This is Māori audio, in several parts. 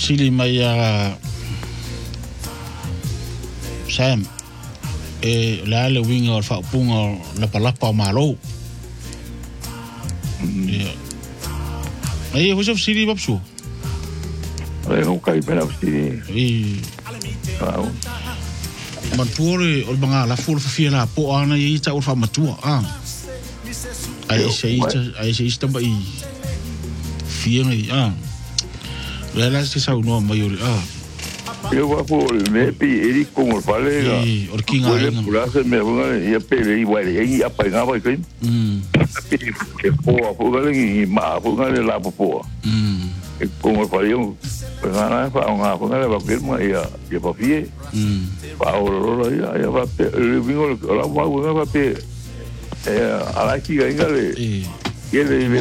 sili mai Sam la le winga o fa punga la palapa malo ai hoje sili babsu ai não cai pela sili Mantuore o mga la fur fa la po ana i ta o fa matua ai sei tamba i fianga i la se sa no maior eu vou por me pi ele como falega o kinga ai por asa me ia pele i vai e ia pagar vai quem que po galera ma po galera lá po como falega pegana fa unha po galera va que ia pa fie Paolo ia va le vingo la va pe ala ki ainda le ele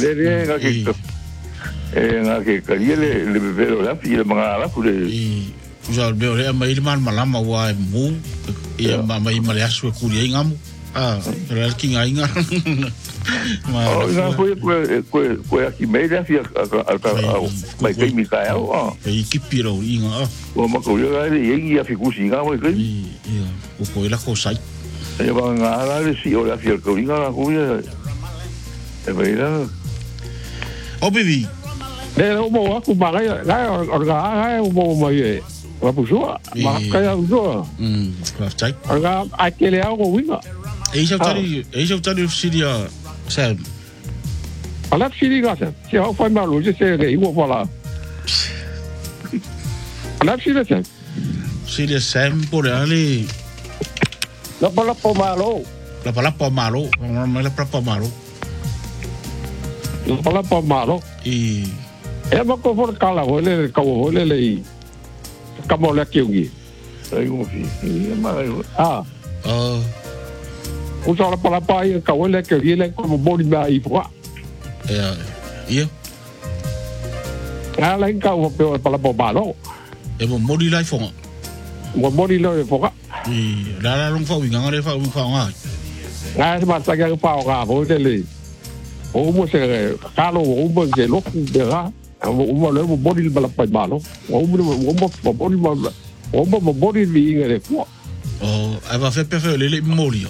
nga ke kariele le bebelo la fi le mangala ku le já beo le mai man malama wa mu ia mai male asu ku le ngamu era ki ngainga ma nga foi aqui meia fi mai ke mi kael e ki piro inga o ma ko le ia fi ku singa mo ke ia o ko la ko sai e va nga le si o la fi ko inga ku ia e veira o bibi o mo aku magai orga o mo mai wa pusua ma kaya uzo chai orga aquele algo winga e já tari siria Sam ala siri gasa se ho fai malu se ke iwo fala ala siri siria Sam por ali la pala po malo ma la pala malo e ma ko for kala ole ka ole le ka mo la kiungi ai mo fi ma o sa la pala pa ka ole ke ile ko mo bodi ba i fwa ia ala ka o pe pala po malo e mo modi lai fo mo modi lo fo la long fa winga ngare fa nga ma sa ga pa ga bo de le o mo se kalo o mo se lo de ga o mo le mo bodi bala pa malo o mo bodi vi ngare fo ai va faire faire le moli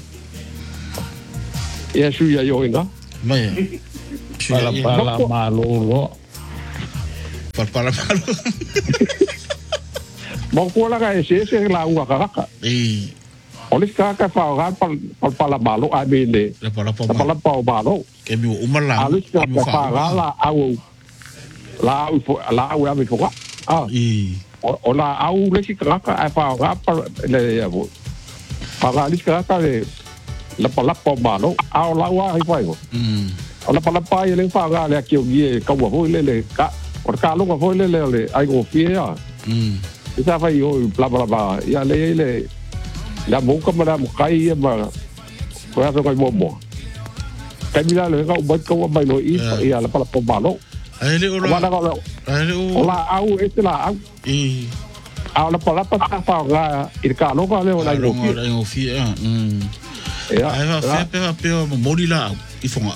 ia su ia yo inga mai pala malo pala malo mo ko la ga ese la unga ka Olis ka fa ga pala malo a bele pala malo ke mi umala alis ka fa ga la au a mi fo o la au le si ka fa ga le ya bo fa ga alis ka le la pala malo a la wa ai fa o la pala pa le fa ga le ki o gi ka wo le ka o ka lo ko le ai go fia esa fa yo bla bla bla ya le la boca mara kai ma ko ya ko mo kai mira le ka ba ko ba lo i ya la pala malo ai le ola au este la au la pala pa fa ga ir ka lo ka le ola yo fi ai va pe mo mori la i fonga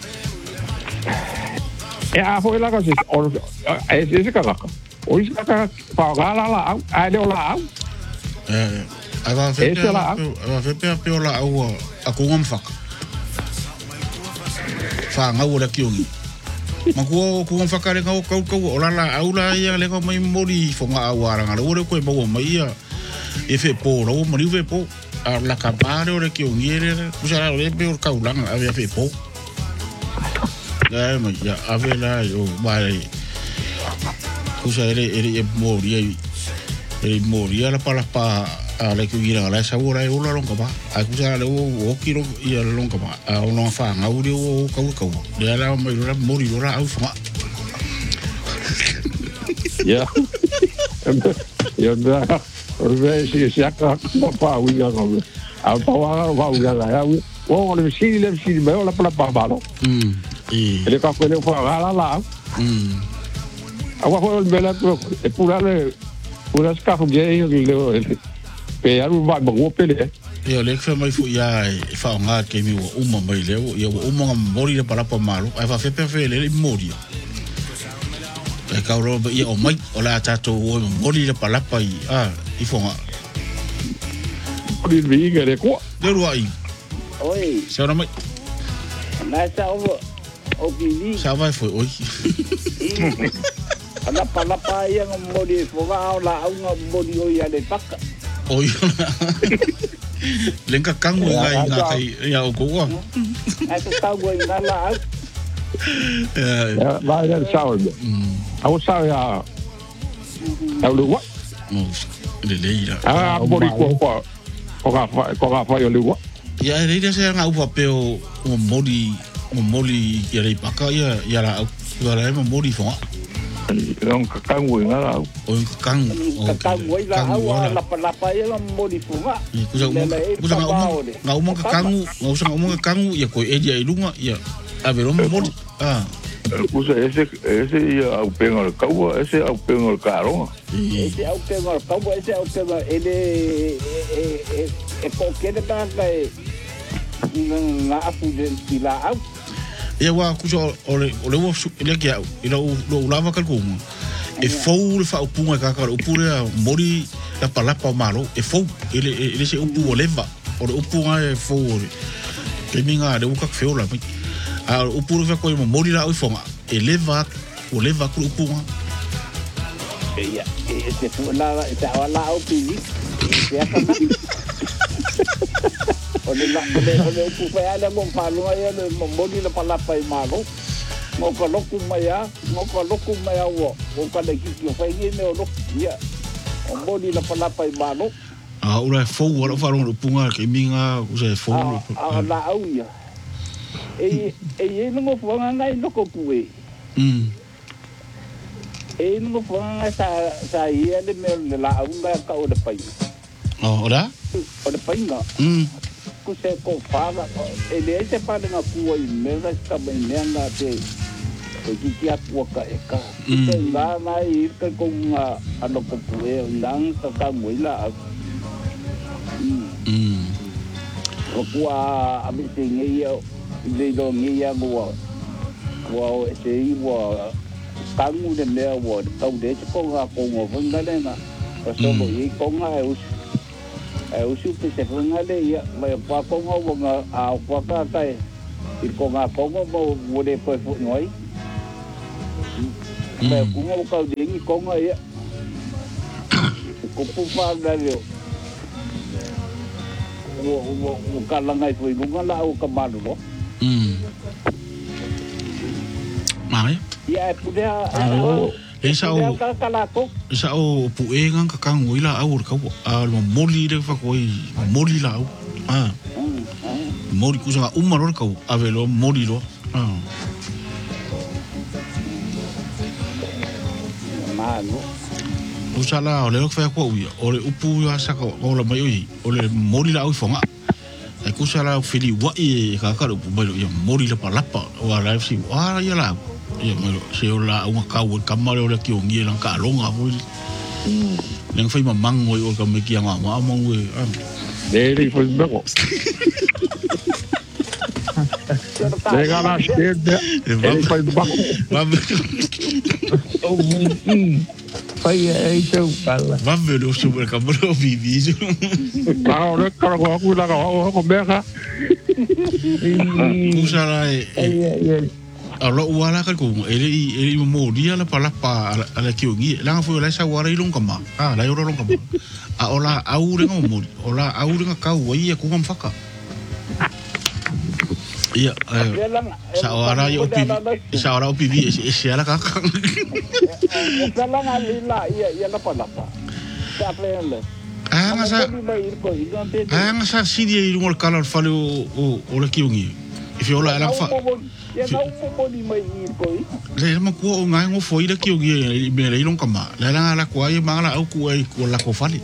fo la ka se o ese ka o is ka fa ga la au ai le ola au ai va fe pe ola au a ko ngam fa nga ora kiongi ma ko ngam fa kare ka ola la au la ia le ko mai mori fonga au ara nga ore ko mo mai ia e fe po ro mo ni fe po la capare ore kiongi ere usara ore pe or kaulang avia fe po ma ya avela yo vai usare ere mori la pala pa ala que gira la sabora e ola longa ba a kusa le o kiro ia longa ba a no fa nga uri o ka le ala mai ora mori ora au fa ya da orve si aka pa wi ga no a pa wa ga la o le si me ola pala pa balo ele ka ko le fa la agua ko le la e pura ska fu ge le pe aru va mo pele yo le fa mai fu ya fa nga ke mi o mo mai le yo o mo mori le para pa malo ai fa fe le mori e ka ro ia o mai o la tato o mori le palapa i fonga Ori vinga le ko. le ruai Oi. sa ora mai Na sa o bibi. sa vai foi oi Ala palapa ia mori fonga o la au mori o ia le paka. oi lenka kangu ngai nga kai ia o ko Ai ka tau i na la au. Vai le sao. Au sao ya. Au lu wa. le leira Mori ko. Ko ga fa yo lu wa. ia re re se nga upa peo o mori ia rei paka ia la ia la mori fonga Ang kakangu nga la. o kangu Ka tau i la au la palapa ia mori fonga. kusa nga umang kangu ia ko edia ilunga ia avero mori Kusa ese ia au penga le kaua, ese au penga le karonga. Ese au penga kau ese au penga ele ko kene ta kai nga apu de tila au. ia wa kusa ole wo ile kia ila lo lava ka kuma e fou le fa upunga ka upure mori la palapa malo e fou ele se upu o leva o upunga e fou ke minga de uka feo la mai a upure fa ko mori la o fonga e leva o leva ku upunga Ia ese la wala au pili. Ia kana. Ole upu fa ala mo palu ia le mori la palapa i malo. Mo ko loku mai wo ka le ki fa ngi me o lo ia o mori la palapa i malo ura fou ora fa ro upunga ke minga usa fou la au ia e no fo nga no ko pue e no fo nga sa ia le me la au nga ka o de pai ora o de pai nga ku se ko fa e le se pa na ku i me ga ka me nga te ko ki aku ka e ka te nga na i ka ko nga ano ko pue lang sa ka mo ila o kua ami te ngia le do ngia wa se i wa tangu de le wa tau de ko nga ko ngo vanga le na ko so lo i ko nga e usu pe se vanga le ya mai pa ko ngo nga a kwa ka kai i ko nga ko ngo mo de po fu noi mai ku ngo ka de ni ko nga ya ko pu pa da le o kalanga i foi lunga la o kamalu lo mai ia pudia esa o puenga ka kangu ila au ka mo moli le fa koi moli la moli kusa umaro ka avelo moli lo mano usala o le fa ko uia o le upu ya saka o la mai o le moli la au fonga e kusala fili wa e ka ka upu mai ya moli la palapa o la fsi wa ya la ya mai se o la un ka o kamare o le ki o ngi la ka longa mo le fai mamango o ka me ki anga ma mo we Ele foi bom. Chega na esquerda, ele foi bom. Foi isso, fala. Vamos ver o super camaro vídeo. Não, não quero que lá com berra. Usara alo wala ka ko ele mo dia la pala pa ala ki ngi la fo la sa wara ilong kama la yoro long kama ola au renga mo ola au renga ka wa ku ngam faka ia sa wara o pi e ala ka la nga la ia la pala pa sa plele anga sa sidi ngol kala fale o la ki ngi if ola ala fa ya na mo ni mai ko le ma ko ngai ngo foi da ki o gi me le long kama la la ko ai ma la au ku ai ko la ko fali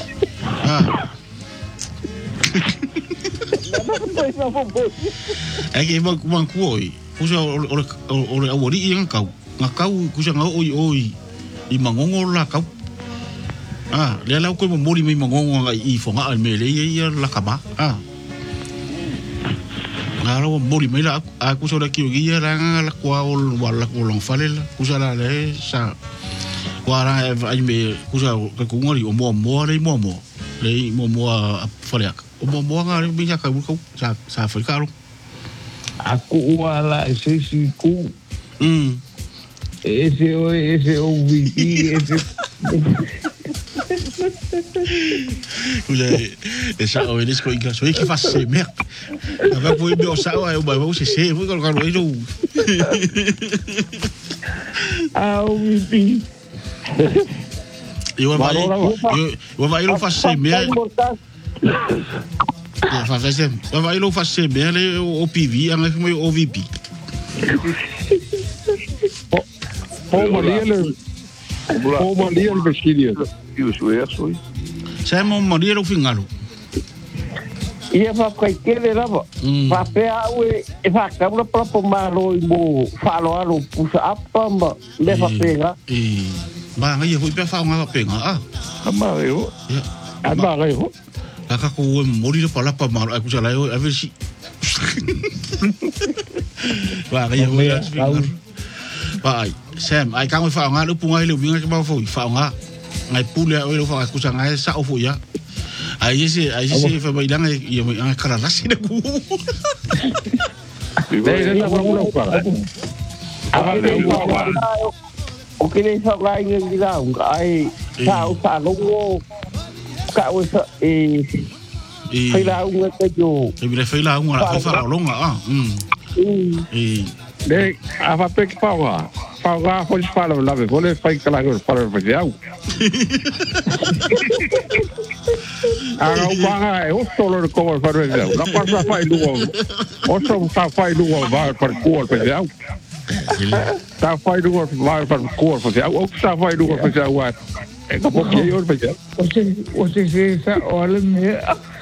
ai ke ma ku oi ku sa o ori i nga kau ku sa nga oi i mangongo la kau le la ko mo mori me mangongo i fonga me le ia la kama Ara mori mai la aku so la kiugia la la kwa wala ko long fale la kusala le sa wara ai me kusa ka kungori o mo le mo fale o mo nga le binya ka bu sa fa ka aku wala ese ku ese o vi ese esa o eles ko inga so que faz se mer ava foi meu sao eu vai você se foi colocar o isso o vi eu vai eu faz se mer eu faz se mer o PV anga foi o VP o Maria o Vesquilha isso Samo Maria o fingalo ia fa kai kele lava fa pe aue e fa ka una propo malo mo falo alo pusa apa ma le fa pega ba ngai foi pe fa nga pega amarelo amarelo ka ko mori le pala pa malo aku sala eu a ver si ba ngai foi ba Sam ai ka mo fa nga lu punga le winga ka ba foi fa nga ngai pule o lo fa ku sanga sa o fuya ai ese fa ba idanga ia mo anga kala rasi de ku dei na una para o que le fa lai ngi la ai sa lo ka o sa fai la un que yo le fai la un la fa longa dei a fa pe pa Paga foi para lá, vou fai aquela coisa para fazer algo. Ah, o paga é o solo de como fazer algo. Não passa faz do o só faz do vai para cor fazer algo. Tá faz do vai para cor fazer algo. O só faz do fazer algo. É que pouco eu fazer. Você se olha me.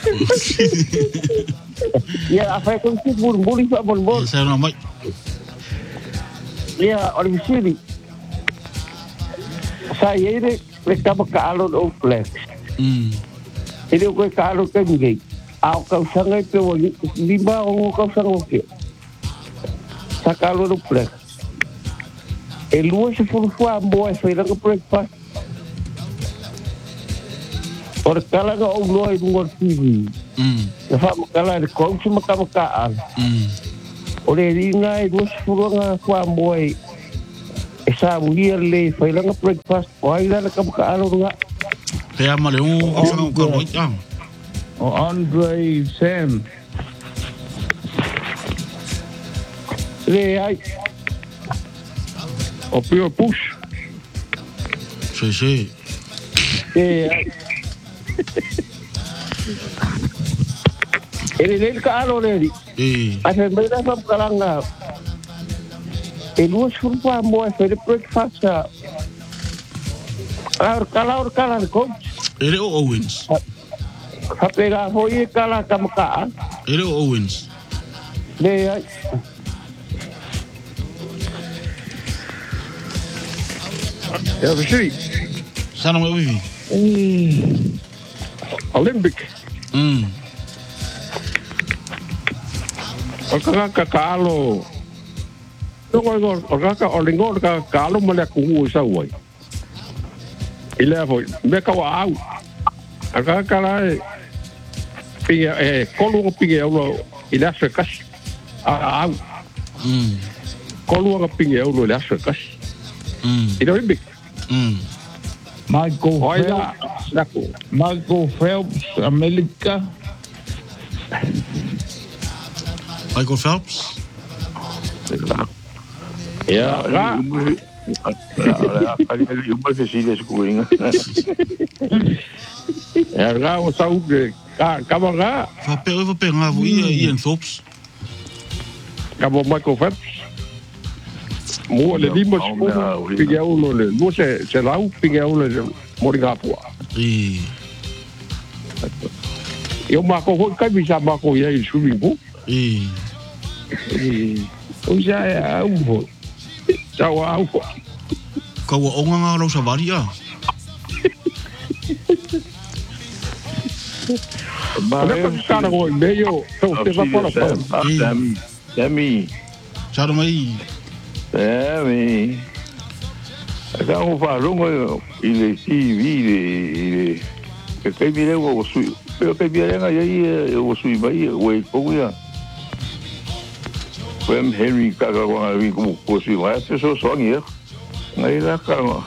E a faz com que burburi fa burbur. Essa não vai. Ya, orang sini. Saya ini mereka berkalon oplex. Ini gue kalon kan gay. Aku sangat tu lima orang kau sangat okey. Sakalon oplex. Luas sepuluh boy saya nak breakfast. Orang kalau kau luas itu TV. Lepas kalau kau cuma makan. Oleh ringai dua sepuluh ngah boy, esa mulia le, fai lang breakfast, why lang nakabakaalo nga. Kaya mali ang karoy ang. O Andre Sam. Le ay. O pure push. Sí. Ay. Ele kaalo le. Ada mereka pun kalang na. Luas pun boy, fai breakfast. Kalau coach. Ele o Owens. Tapi lah, foi kalah kamakaan. Ele o Owens. Le. Ja, precies. Sana mo vivi. Olympic. O kakalo. O kaka o lingo o kakalo male ku sa wai. Ile foi me ka wa au. A kakala pinga kolu pinga o ile sa kas. Au. Kolu pinga o ile sa kas. Ile Olympic. Michael Phelps, America. Michael Phelps? Ja, ja. Je moet zien deze koering. Ja, ga we zo camera. Wat penga voor Ian Phelps? Cabo Michael Phelps. Mo le limos pigeu le mo se lau pigeu le morigapua. Eu marco ho kai bisa marco ia swimming pool. O já é o tchau au. Ka wa onga nga lo sa varia. Olha que cara o meio, então você vai para fora. Sammy. Charo mai. Sammy. Aka o farungo ile TV ile que mire o sui. Pero que mire aí o sui vai o coisa. When Henry Kagawa vi como sui vai se so sonha. Aí lá cara.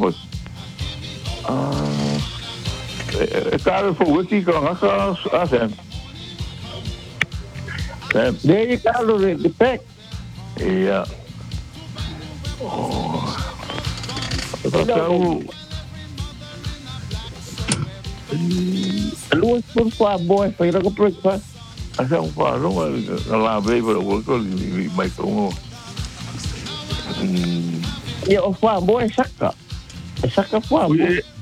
Cara foi que cara assim. Daí cara de pé. Iya. Tahu. Luas por favor, foi lá com breakfast. Asa um paro lá veio para o outro mais como. E o favor é saca. É saca favor.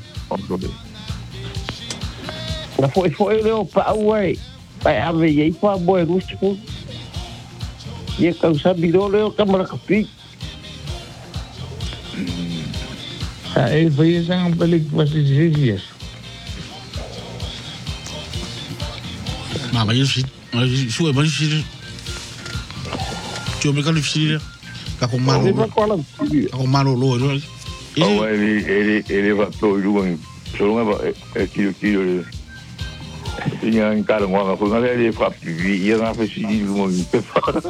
Não foi o Pauai. Vai haver aí favor rústico. E que eu sabia o câmera que Ele fez um pelik pasti dias. Mas isso é mais difícil. Deixa eu ver que é difícil. Kako malo. Kako malo lo. Ele vai todo o só vai aquilo. Tinha em cara uma coisa ele foi ia na festa de muito.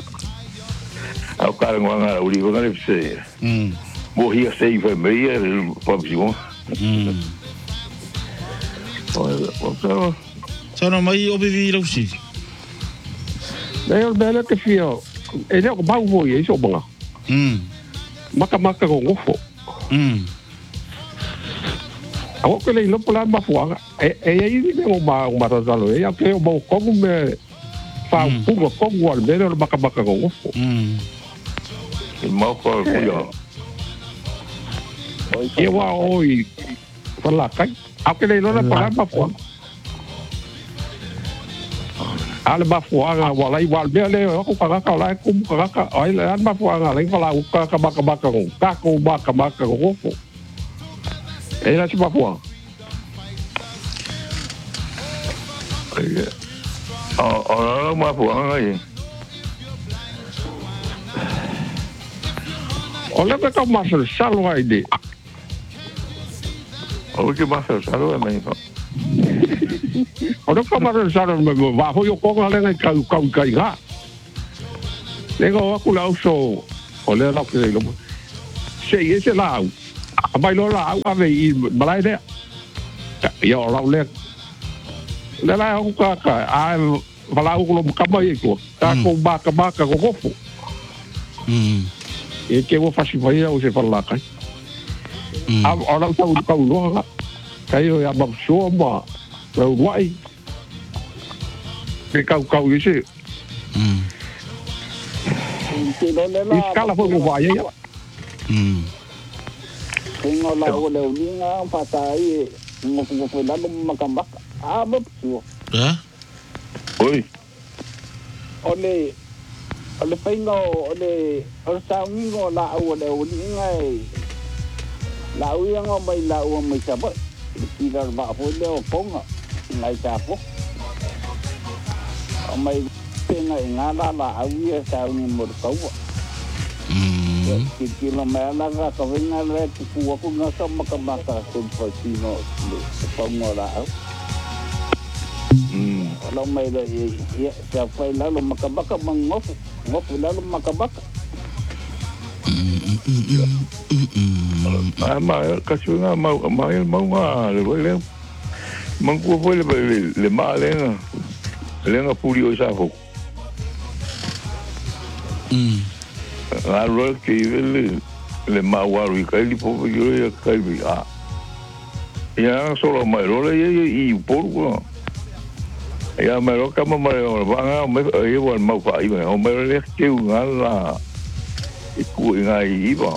O cara uma o livro ele fez. Morria sem enfermeira, pobre Simão. Só não mais ouvir o sítio. Daí o dela que fio, ele é o mau foi isso bom. Maka com gofo. Ako que ele não pula mais fora. Aí ele é uma razão. Ele é que o bom como me faz pouco como o dele maka com gofo. El mau for cuyo. Eu oi falar kai. Ako que ele não pula mais fora. Ala ba fuanga wala igual bele ko ka la kum ka ai la ba fuanga la fala ka ko ba ko fo era si ba fuanga Ora ma fuanga ai Olha que o Marcelo Salo aí de o que Marcelo Salo é bem Olha que Marcelo Salo vai foi o pouco lá em kai ga Nego aku lá so olha lá que ele sei esse lá a vai lá a vai balai de eu lá o ka a falar o lo kama iko ta ko ba ko gofo e que vou fazer vai eu se falar kai a ora tá o lo kai eu ia babso ma eu vai que kau isso Escala foi o vai aí. Tem lá o Leoninha, patai, não foi lá no Macambaca. Ah, babsu. Oi. Olha feingo, olha saungo lá o Leoninha. Lá o yang mai lá o mai sabat. Tidak ba foi leo ponga. Ngai sapo. Mai tenga ngala la awia sauni morkau. Kilo mela ga ka venga le ku ku nga sa makamaka ko pasino pongo la. Kalau mai le ya sa fai la lo makabaka mangof la lo makabaka. Ma kasi nga mau nga le mangku foi le malenga. Lenga puri o safo. Algo que le mawaru kai po yo ya kai a. Ya solo mai rola y por ya me lo kama mai van a me igual mau fa i o me le que ngala ku ngai iba.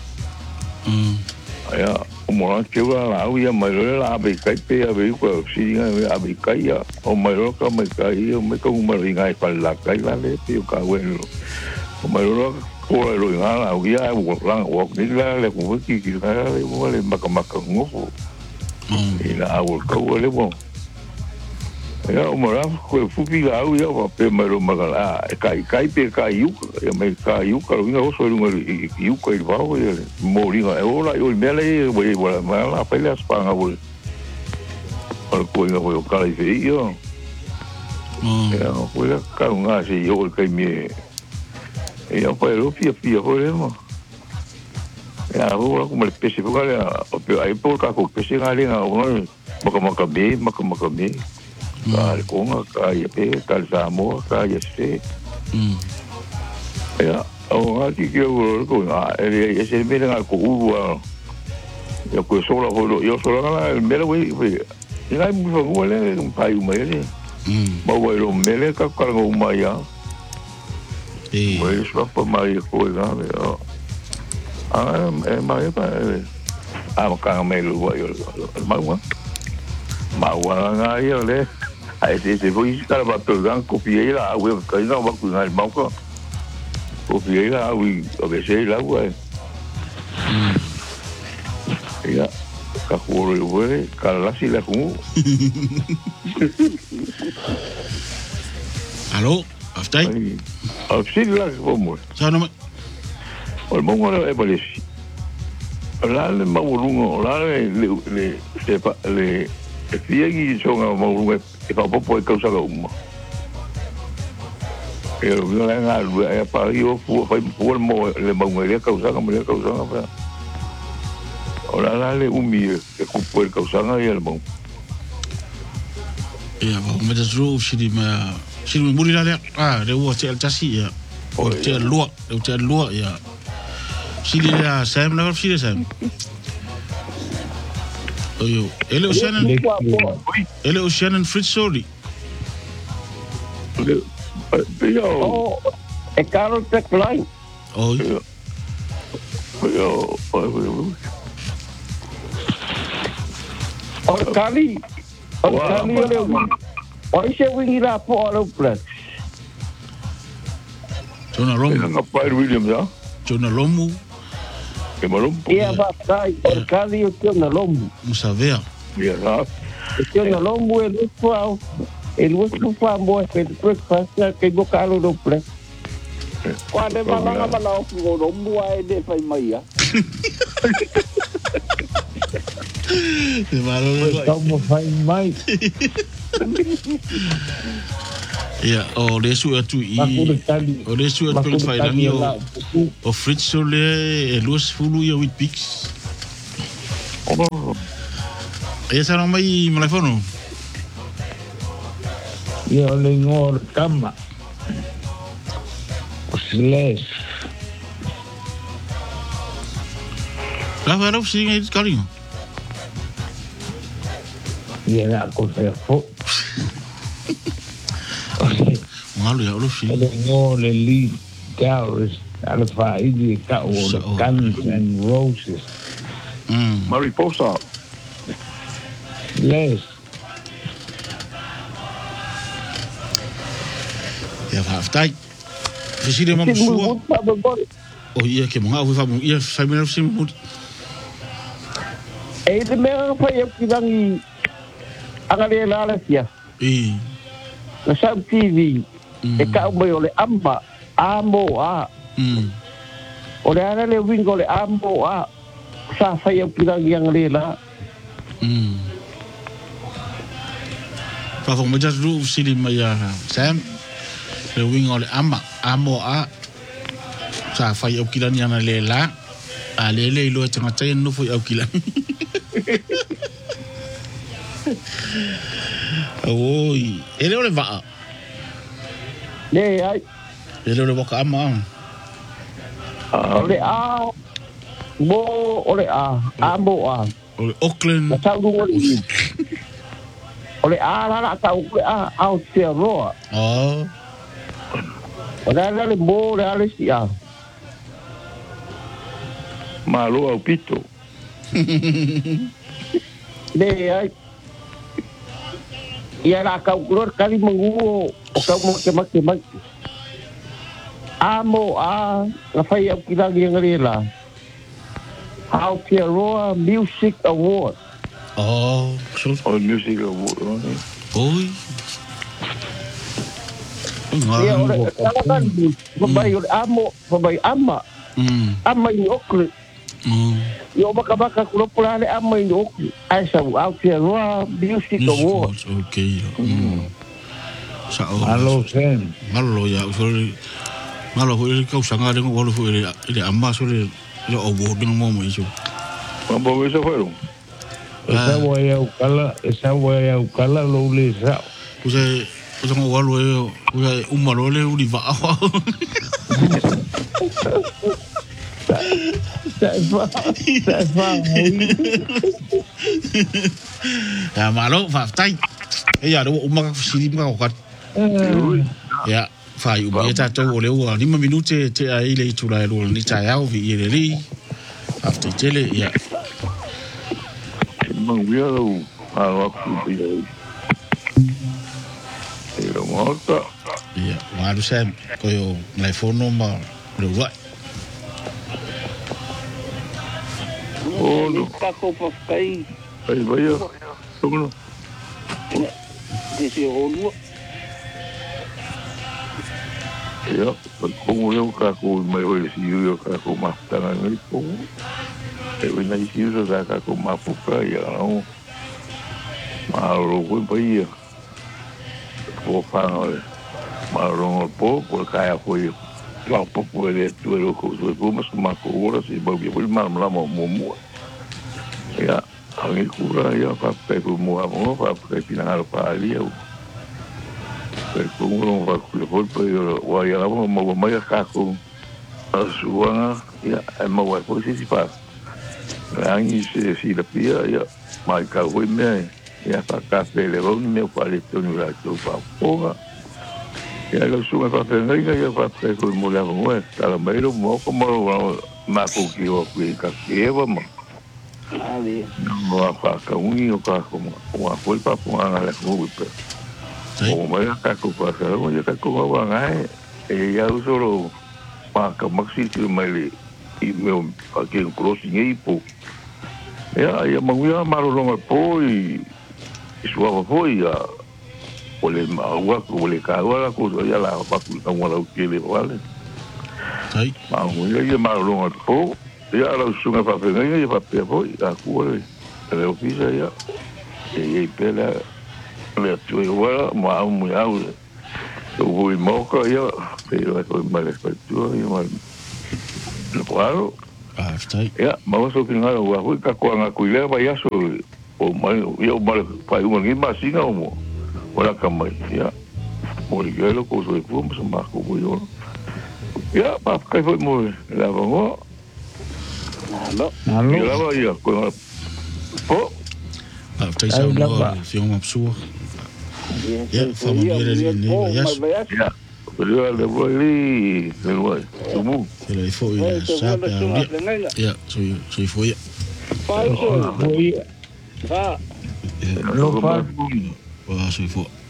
Ya como la que la ya me lo la be kai pe a be ko si a be kai ya o me lo kama kai o me ko me ngai pa la kai la le pe ka bueno. O me lo ko lo ngala ya o ni la le ko ki la le makama ngofo. Ila a ko le bon. Ya umara ko fupi ga au ya wa pe maro magala kai pe kai yu ya me kai yu ka ringa so ringa yu ko i va o mo ringa e ora yo mele we wala mala pe la spanga wo al ko ringa wo ka i fe yo ya ko la ka nga si yo kai me ya pa lo pia ho le mo ya wo ko me pese ko ya o pe ai por ka ko pese nga le nga o maka be Kali konga kaya pe kali Samoa kaya se. Ya, o ngati ki o ko nga e se me nga ko uwa. Ya ko sola ho yo sola nga me la we. Ina mu fa ko le un pai u me le. Ba we lo me le ka ka ngo ma ya. We so pa mai ko nga me. Mai pa. Ka me lo yo ma nga yo le. Ai se voi stare a perdere copie la we ka ina ba ku ngal ba ko copie la we o be se la we ya ka ko we ka la si la ku Allo aftai afsi la ko mo sa no o mo ngora e balesi la le ma volungo la le se pa le fiegi songa ma volungo e fa popo e causa ga umma e lo vi la nga lu e pa io fu fa fu mo le ma ngere causa ga mo le causa ga fa ora la le umi e ku po e causa ga e mo ya ba me da zro shiri muri la le wo te tasi ya o te lo ya shiri la sam na shiri sam Oyo, ele o Shannon Fritz sorry. Oh, e caro tech line. Oh. Orkali ole. Oi se wingi la po ala plus. Jona Romu. Nga pa Williams ya. Jona Romu. Ia vai orkali o Jona Romu. Musavea. Ia la. Jona Romu e luau. E luau fa mo e breakfast ke go calo do plus. Quando malanga malao ko Romu ai de fai mai ya. De malo. Como fai mai. Ja, o lesu atu I. O lesu atu fai langi o Fritz Sole e Luas Fulu ia with Pix. Ia sarang mai telefono. Ia le ngor kama. Slash. Lá vai o sim aí carinho. Ia na ko fo. Malu ya ulusi. Le ngor le lead guitarist Alpha Idi ka o Guns and Roses. Mariposa. Les. Ja, halftijd. We zien hem op de soer. Oh, hier, ik heb hem al van hier, 5 minuten moet. De merk van je kidangi angale la sia. Na Sam TV. E ka mo yo le amba amo a. O le ana le wingo le amo a. Sa fa yo kidangi angale la. Fa fo mo just do sili mai Sam. Le wingo le amo a. Sa fa yo kidangi angale la. A le lo tanga tsayen no fo yo kidangi. Oi, ele ole va. Ne ai. Ele ole boka ama. Ole a. Mo ole a. Amo a. Ole Auckland. Sa du ole. Ole a la ta ole a Aotearoa. Oh. Ole le mo le sia. Malo au pito. Ne ai. Ia la kalkulor kali menguo o kau mo ke mak. Amo a la fai au kilangi ngarela. Aotearoa Music Award. Oh, so Music Award. Oi. Ia ora kan babai amo babai ama. Ama i okre. Yo baka kulo pulale ama i okre. Ai sa au kia roa biusi ko wo. Okay. Sa o. Alo sen. Malo ya sorry. Malo ho ile kau sanga le ngolo ho ile amma sorry le o bo ding mo iso. Mambo eso fueron. Esa voy a ukala lo le sa. Use ngo walo e use umalo le uri va. Ya malo fa tai. Ya do umaka siri ka ko. Ya fa yu me ta to le wa 5 minute te ai le tula lo ni ta ya vi ile li. After tele ya. Mangueiro Aracuia. Era morta. Ya, maru sem koyo telefono ma le wa. Oh, no. Kako pakai. Aí vai eu. Como Desse rolo. ya, como eu caco mai oi si eu caco ma tanga ngai ko. E wina si eu za caco ma puka ya no. Ma ro ko pai. Po fa no. Ma ro po kai ko eu. Lá po ele tu ero ko so ko mas ma ko ora si ba bi ma la mo mo. Ya, ang ikura ya pa pe ko mo amo pa pe pinang pa ali eu. Kung va ku po wa ya mo mai ka ko suanga ya mo wa po si pa rangi si la pia ya mai ka we me ya pa ka pe le bon me pa le tonu la to pa poga ya lo suanga pa pe ngai ya pa pe ko mo la mo ta la mai mo ko mo ma ko ki o ka ke va mo no pa ka uni o ka ko wa po pa po ana la ko pe o mai ka ko pa ka o ya ka ko wa ngai e ya usoro pa ka maxi tu mai i meu pa ke crossing e po ya manguia maro longa po i suava po ya ole ma ko le ka wala ko ya la pa ku ka wala ke le wale Sai manguia ya maro longa po ya la sunga pa pe ngai pa pe po ya ku le ofisa ya e pela le tu wala ma mu ya o voi moca ya pero ko mal espectro ya mal claro after ya vamos a opinar o hui ka ko nga kuile ba ya so o mal yo mal pa un ngi masina o mo ora ka mai ya mo le lo ko so fu mo ma ko yo ya pa ka foi mo la vamos Alo. ya ba ya ko po after sa no film absurd. Ya, familia ni bayas. Ya, pero le voy le voy. Como Pero foi sabe. Ya, soy foi. Foi. Ah. Lo fa. Soy foi.